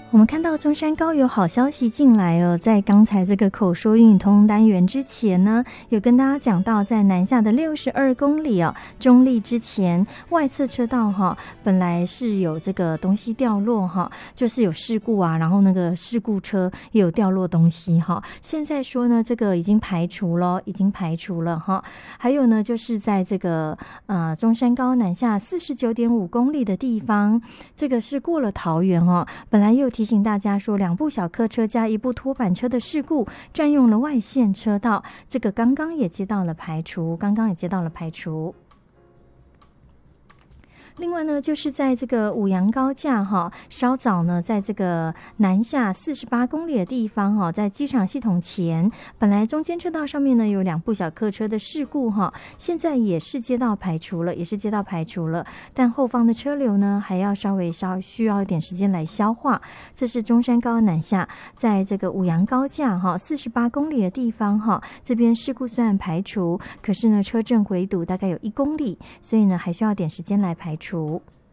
我们看到中山高有好消息进来哦，在刚才这个口说运通单元之前呢，有跟大家讲到，在南下的62公里哦，中立之前外侧车道哈，本来是有这个东西掉落哈，就是有事故啊，然后那个事故车也有掉落东西哈。现在说呢，这个已经排除了哈。还有呢，就是在这个中山高南下49.5公里的地方，这个是过了桃园哈，本来也有提醒大家说2部小客车加1部拖板车的事故占用了外线车道，这个刚刚也接到了排除。另外呢，就是在这个五杨高架哈，稍早呢，在这个南下48公里的地方哈，在机场系统前，本来中间车道上面呢有2部小客车的事故哈，现在也是接到排除了，但后方的车流呢还要需要一点时间来消化。这是中山高南下，在这个五杨高架哈48公里的地方哈，这边事故虽然排除，可是呢车阵回堵大概有1公里，所以呢还需要点时间来排除。